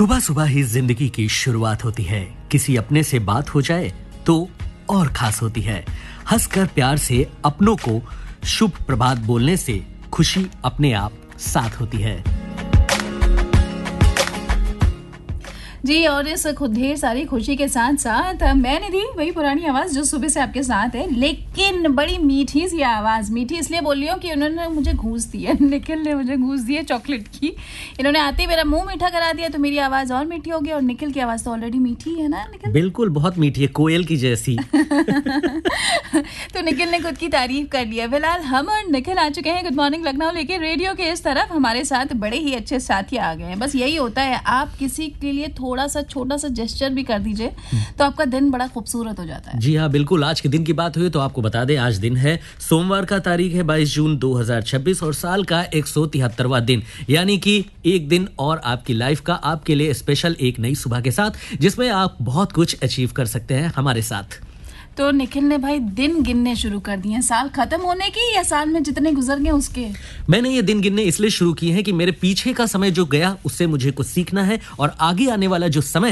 सुबह सुबह ही जिंदगी की शुरुआत होती है। किसी अपने से बात हो जाए तो और खास होती है। हंसकर प्यार से अपनों को शुभ प्रभात बोलने से खुशी अपने आप साथ होती है। जी, और इस ढेर सारी खुशी के साथ साथ मैंने दी वही पुरानी आवाज़ जो सुबह से आपके साथ है, लेकिन बड़ी मीठी सी आवाज़। मीठी इसलिए बोल रही हूँ कि उन्होंने मुझे घूस दी है, निखिल ने मुझे घूस दी है चॉकलेट की। इन्होंने आते ही मेरा मुंह मीठा करा दिया, तो मेरी आवाज़ और मीठी हो गई। और निखिल की आवाज़ तो ऑलरेडी मीठी है ना निखिल? बिल्कुल, बहुत मीठी है, कोयल की जैसी। तो निखिल ने खुद की तारीफ कर लिया। फिलहाल हम और निखिल आ चुके हैं गुड मॉर्निंग लखनऊ लेके। रेडियो के इस तरफ हमारे साथ बड़े ही अच्छे साथी आ गए हैं। बस यही होता है, आप किसी के लिए थोड़ा सा छोटा सा जेस्चर भी कर दीजिए तो आपका दिन बड़ा खूबसूरत हो जाता है। जी हाँ, बिल्कुल। आज के दिन की बात हुई तो आपको बता दें, आज दिन है सोमवार का, तारीख है 22 जून 2026 और साल का 173वां दिन, यानी कि एक दिन और आपकी लाइफ का आपके लिए स्पेशल एक नई सुबह के साथ, जिसमें आप बहुत कुछ अचीव कर सकते हैं हमारे साथ। तो निखिल ने भाई दिन गिनने शुरू कर दिए हैं, साल खत्म होने की या साल में जितने गुजर गए उसके? मैंने ये दिन गिनने इसलिए शुरू किए हैं कि मेरे पीछे का समय जो गया उससे मुझे कुछ सीखना है और आगे आने वाला जो समय